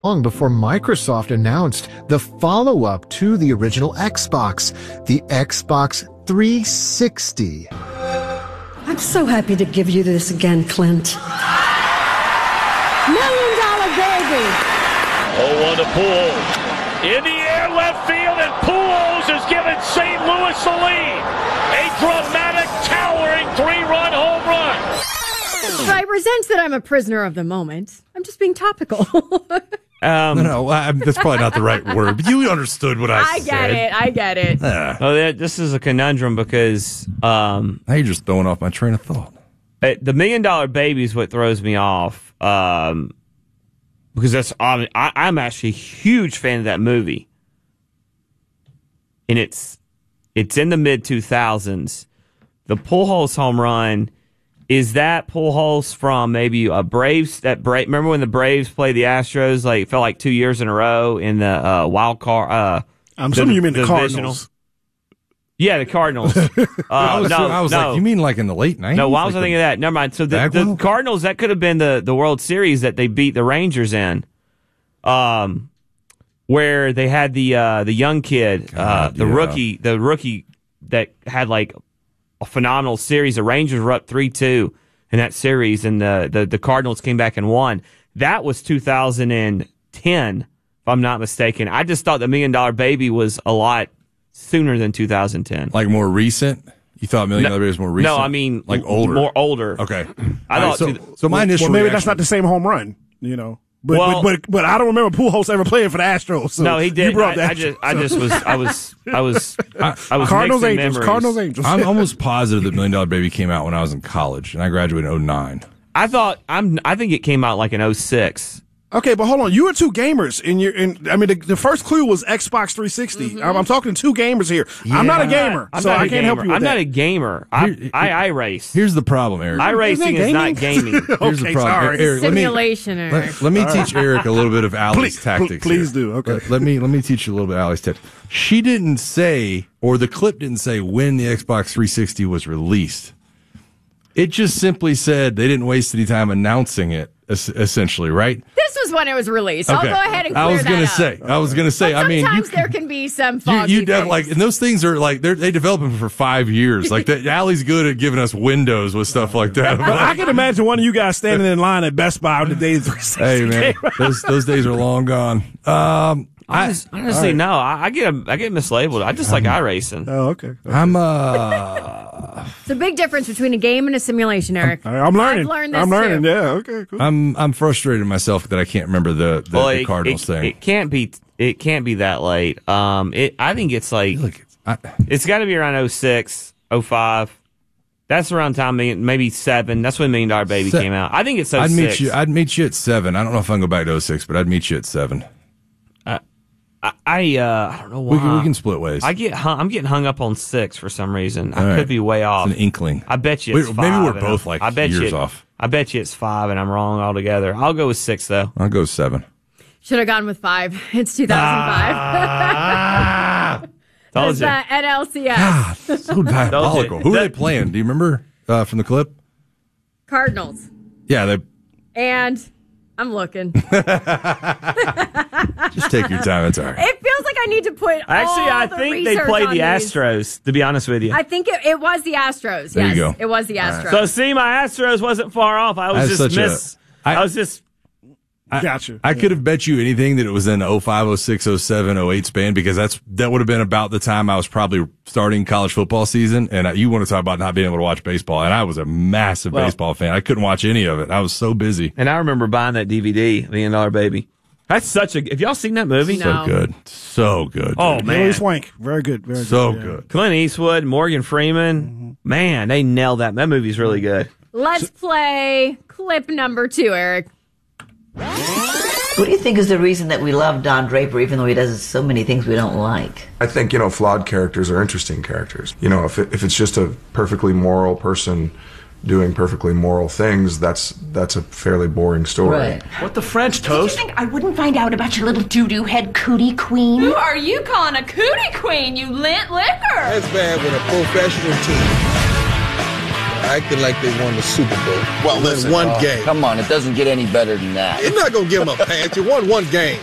long before Microsoft announced the follow-up to the original Xbox, the Xbox 360. I'm so happy to give you this again, Clint. $1 Million Baby. 0-1 to Pujols. In the air, left field, and Pujols has given St. Louis the lead. A dramatic, towering 3-run home run. So I resent that I'm a prisoner of the moment. I'm just being topical. No, that's probably not the right word, but you understood what I said. I get it. This is a conundrum because now you're just throwing off my train of thought. The $1 Million Baby is what throws me off because I'm actually a huge fan of that movie, and it's in the mid 2000s. The Pujols home run. Is that Pujols from maybe a Braves? Remember when the Braves played the Astros? Like it felt like 2 years in a row in the wild card. I'm assuming you mean the Cardinals. Yeah, the Cardinals. I was like, you mean like in the late 90s? No, why was I thinking of that? Never mind. So the Cardinals, that could have been the World Series that they beat the Rangers in, where they had the young kid, rookie that had like a phenomenal series. The Rangers were up 3-2 in that series, and the Cardinals came back and won. That was 2010, if I'm not mistaken. I just thought the $1 Million Baby was a lot sooner than 2010. Like more recent? You thought $1 Million Baby was more recent? No, I mean like older. More older. Okay. I thought so my initial maybe reaction, that's not the same home run, you know. But I don't remember Pujols ever playing for the Astros. So no, he did. You brought that. I was Cardinals mixing Angels. memories. Cardinals Angels. I'm almost positive that $1 Million Baby came out when I was in college, and I graduated in 2009. I think it came out like in 2006. Okay, but hold on. You were two gamers the first clue was Xbox 360. Mm-hmm. I'm talking to two gamers here. Yeah. I'm not a gamer, so I can't help you with I'm that. not a gamer. I race. Here's the problem, Eric. iRacing is not gaming. Here's the problem. Sorry. Eric, Simulation, Eric. let me teach Eric a little bit of Allie's tactics. Please here. do. Okay. Let me teach you a little bit of Allie's tactics. She didn't say, or the clip didn't say when the Xbox 360 was released. It just simply said they didn't waste any time announcing it, essentially, right? This was when it was released. Okay. I'll go ahead and clear I was gonna say. But sometimes there can be some foggy things. And those things are like they develop them for 5 years. Like that, Allie's good at giving us windows with stuff like that. Well, I can imagine one of you guys standing in line at Best Buy on the day of 360. Hey man, those days are long gone. Honestly, no. I get mislabeled. I just like iRacing. Oh, okay. It's a big difference between a game and a simulation, Eric. I'm learning. I've learned this I'm learning. too. Yeah. Okay. Cool. I'm frustrated myself that I can't remember the Cardinals thing. It can't be that late. I think it's like it's got to be around 06, 05. That's around time, maybe 7. That's when $1 Million Baby came out. I think it's 06. I'd meet you at 7. I don't know if I can go back to 06, but I'd meet you at 7. I don't know why. We can split ways. I'm getting hung up on 6 for some reason. I could be way off. It's an inkling. I bet you it's 5. Maybe we're both like years off. I bet you it's 5 and I'm wrong altogether. I'll go with 6 though. I'll go 7. Should have gone with 5. It's 2005. Told you. NLCS. God, so diabolical. Who are they playing? Do you remember from the clip? Cardinals. Yeah, And I'm looking. Just take your time. It's all right. It feels like I need to put I think they played the Astros, to be honest with you. I think it was the Astros. There yes, you go. It was the Astros. So, see, my Astros wasn't far off. I was Gotcha. I could have bet you anything that it was in 05, 06, 07, 08 span because that would have been about the time I was probably starting college football season. And you want to talk about not being able to watch baseball. And I was a massive baseball fan. I couldn't watch any of it. I was so busy. And I remember buying that DVD, $1 Million Baby. That's have y'all seen that movie? No. So good. Oh, man. Hilary Swank. Very good. Very so good. good. Clint Eastwood, Morgan Freeman. Man, they nailed that. That movie's really good. Let's play clip number 2, Eric. What do you think is the reason that we love Don Draper, even though he does so many things we don't like? I think, flawed characters are interesting characters. If it's just a perfectly moral person doing perfectly moral things, that's a fairly boring story. Right. What the French toast? Did you think I wouldn't find out about your little doo-doo head cootie queen? Who are you calling a cootie queen, you lint liquor? That's bad with a professional team. acting like they won the Super Bowl. Well, listen, one game. Come on, it doesn't get any better than that. You're not going to give them a pass. You won one game.